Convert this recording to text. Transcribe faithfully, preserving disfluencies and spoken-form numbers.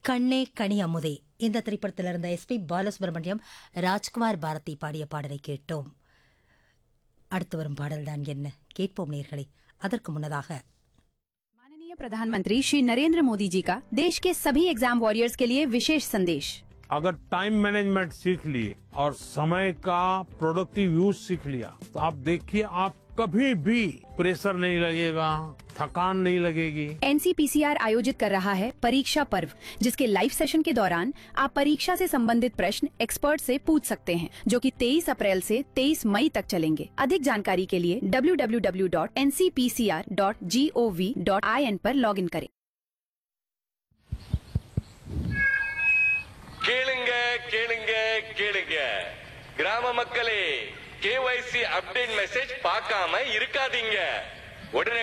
கண்ணே கனி அமுதே இந்த திரைப்படத்தில் இருந்த எஸ்பி பாலசுப்ரமணியம் ராஜ்குமார் பாரதி பாடிய பாடலை கேட்டோம். அடுத்து வரும் பாடல்தான் என்ன கேட்போம் நேயர்களே. அதற்கு முன்னதாக माननीय प्रधानमंत्री श्री नरेंद्र मोदी जी का देश के सभी एग्जाम वॉरियर्स के लिए विशेष संदेश। अगर टाइम मैनेजमेंट सीख लिए और समय का प्रोडक्टिव यूज सीख लिया तो आप देखिए आप कभी भी प्रेशर नहीं लगेगा, थकान नहीं लगेगी। एनसीपीसीआर आयोजित कर रहा है परीक्षा पर्व, जिसके लाइव सेशन के दौरान आप परीक्षा से संबंधित प्रश्न एक्सपर्ट से पूछ सकते हैं, जो कि तेईस अप्रैल से तेईस मई तक चलेंगे। अधिक जानकारी के लिए W W W dot N C P C R dot G O V dot I N पर लॉग इन करें। கேளுங்க கேளுங்க கேளுங்க கிராம மக்களே, கேஒய்சி அப்டேட் மெசேஜ் பார்க்காம இருக்காதீங்க. உடனே